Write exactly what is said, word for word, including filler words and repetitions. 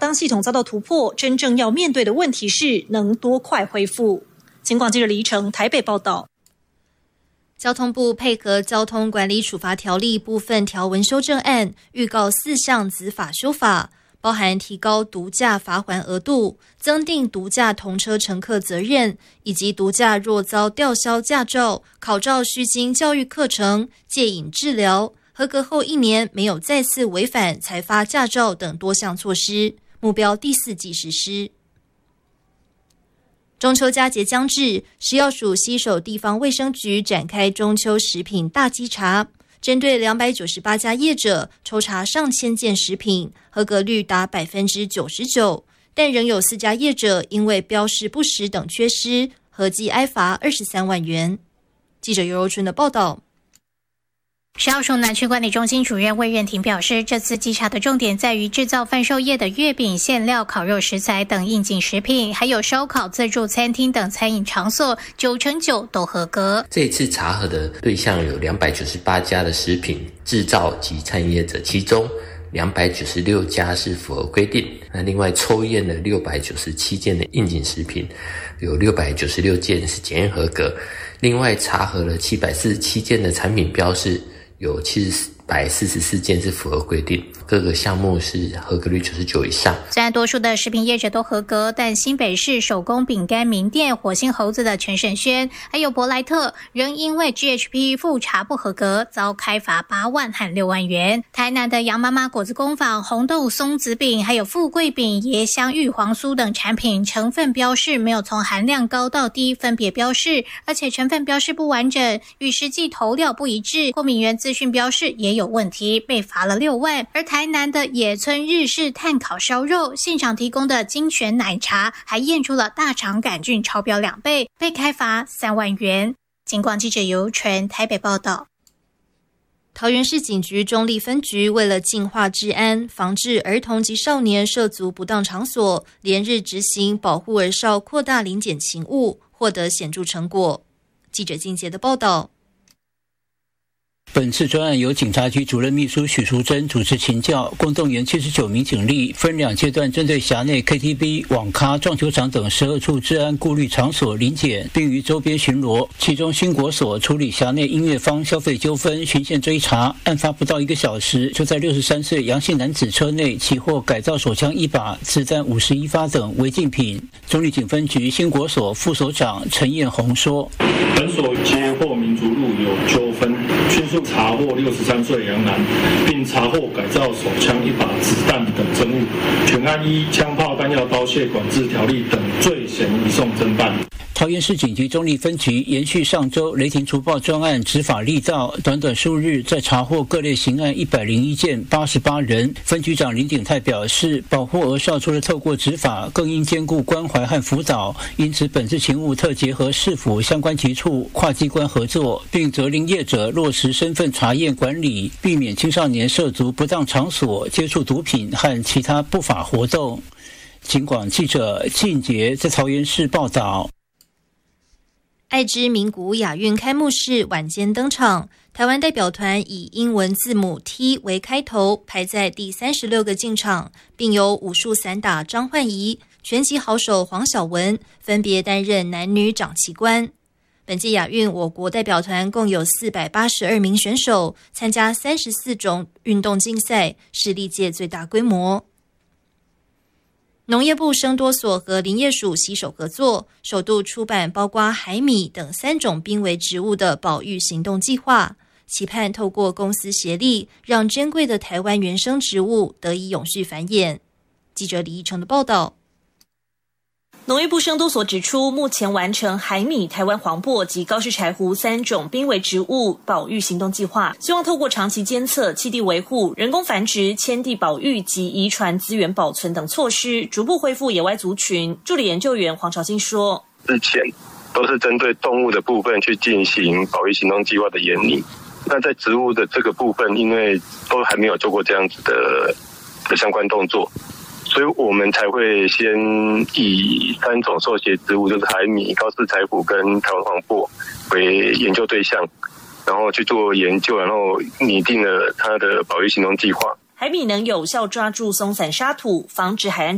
当系统遭到突破，真正要面对的问题是能多快恢复。警广记者李依晨台北报道。 交通部配合交通管理处罚条例部分条文修正案，预告四项子法修法，包含提高毒驾罚锾额度、增订毒驾同车乘客责任，以及毒驾若遭吊销驾照，考照需经教育课程、戒瘾治疗，合格后一年没有再次违反才发驾照等多项措施，目标第四季实施。中秋佳节将至，食药署携手地方卫生局展开中秋食品大稽查，针对两百九十八家业者抽查上千件食品，合格率达 百分之九十九， 但仍有四家业者因为标示不实等缺失，合计挨罚二十三万元。记者尤柔春的报道。 食药署南区管理中心主任魏任庭表示，这次稽查的重点在于制造贩售业的月饼、馅料、烤肉食材等应景食品，还有烧烤、自助餐厅等餐饮场所，九成九都合格。 这一次查核的对象有两百九十八家的食品制造及餐饮业者，其中两百九十六家是符合规定，那另外抽验了六百九十七件的应景食品，有六百九十六件是检验合格，另外查核了七百四十七件的产品标示，有七百四十四件是符合规定，各个项目是合格率九十九以上。 虽然多数的食品业者都合格，但新北市手工饼干名店火星猴子的陈沈轩还有伯莱特仍因为 G H P 复查不合格，遭开罚八万和六万元。台南的杨妈妈果子工坊红豆松子饼还有富贵饼、椰香玉皇酥等产品成分标示没有从含量高到低分别标示，而且成分标示不完整，与实际投料不一致，过敏原资讯标示也有问题，被罚了六万。而台南的野村日式炭烤烧肉现场提供的精选奶茶还验出了大肠杆菌超标两倍，被开罚三万元。警广记者尤纯台北报道。 桃园市警局中坜分局为了净化治安，防治儿童及少年涉足不当场所，连日执行保护儿少扩大临检勤务，获得显著成果。记者金杰的报道。 本次专案由警察局主任秘书许淑珍主持勤教，共动员七十九名警力，分两阶段针对辖内 K T V、网咖、撞球场等十二处治安顾虑场所临检，并于周边巡逻。其中新国所处理辖内音乐坊消费纠纷，循线追查，案发不到一个小时，就在六十三岁杨姓男子车内起获改造手枪一把、子弹五十一发等违禁品。中坜警分局新国所副所长陈彦宏说：“ 本所接获民族路有纠纷，迅速查获六十三岁杨男，并查获改造手枪一把、子弹等证物，全案依枪炮弹药刀械管制条例等罪嫌移送侦办。” 桃园市警局中坜分局延续上周雷霆除暴专案执法力道，短短数日再查获各类刑案一百零一件，八十八人。分局长林鼎泰表示，保护儿少除了透过执法，更应兼顾关怀和辅导，因此本次勤务特结合市府相关局处跨机关合作，并责令业者落实身份查验管理，避免青少年涉足不当场所接触毒品和其他不法活动。警广记者靳杰在桃园市报道。 爱知名古屋亚运开幕式晚间登场，台湾代表团以英文字母 T 为开头，排在第三十六个进场，并由武术散打张焕仪、拳击好手黄晓雯分别担任男女掌旗官。本届亚运，我国代表团共有四百八十二名选手参加三十四种运动竞赛，是历届最大规模。农业部生多所和林业署携手合作，首度出版包括海米等三种濒危植物的保育行动计划，期盼透过公私协力，让珍贵的台湾原生植物得以永续繁衍。记者李义成的报道。 农业部生多所指出，目前完成海米、台湾黄柏及高氏柴胡三种濒危植物保育行动计划，希望透过长期监测、栖地维护、人工繁殖、迁地保育及遗传资源保存等措施，逐步恢复野外族群。助理研究员黄朝金说：“ 之前都是针对动物的部分去进行保育行动计划的研拟，那在植物的这个部分，因为都还没有做过这样子的的相关动作。”所以我们才会先以三种受胁植物，就是海米、高氏柴胡跟台湾黄柏为研究对象，然后去做研究，然后拟定了它的保育行动计划。 海米能有效抓住松散沙土，防止海岸